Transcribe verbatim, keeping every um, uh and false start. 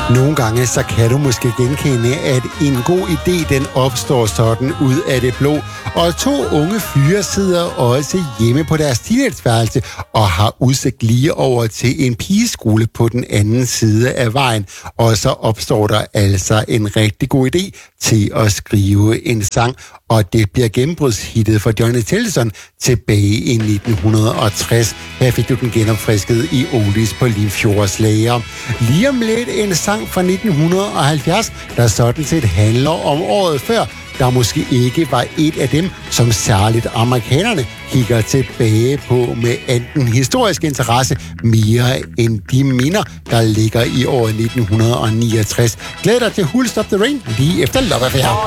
Nogle gange så kan du måske genkende, at en god idé den opstår sådan ud af det blå. Og to unge fyre sidder også hjemme på deres teenageværelse og har udsigt lige over til en pigeskole på den anden side af vejen. Og så opstår der altså en rigtig god idé til at skrive en sang. Og det bliver gennembrudshittet for Johnny Tellison tilbage i nitten tres. Her fik du den genopfrisket i Oldies på Limfjords Lager. Lige om lidt en sang fra nitten halvfjerds, der sådan set handler om året før, der måske ikke var et af dem, som særligt amerikanerne kigger tilbage på med enten historisk interesse mere end de minder, der ligger i året nitten niogtres. Glæd dig til Who'll Stop the Rain lige efter Love Affair.